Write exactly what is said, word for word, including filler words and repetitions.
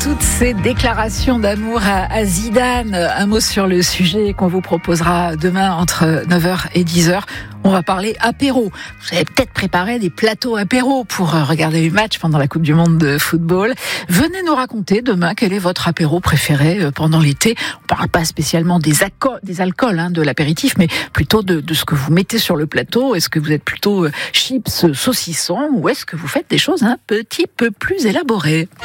toutes ces déclarations d'amour à, à Zidane. Un mot sur le sujet qu'on vous proposera demain entre neuf heures et dix heures. On va parler apéro. Vous avez peut-être préparé des plateaux apéro pour regarder les matchs pendant la Coupe du Monde de football. Venez nous raconter demain quel est votre apéro préféré pendant l'été. On parle pas spécialement des, alco- des alcools, hein, de l'apéritif, mais plutôt de, de ce que vous mettez sur le plateau. Est-ce que vous êtes plutôt chips, saucissons, ou est-ce que vous faites des choses un petit peu plus élaborées ?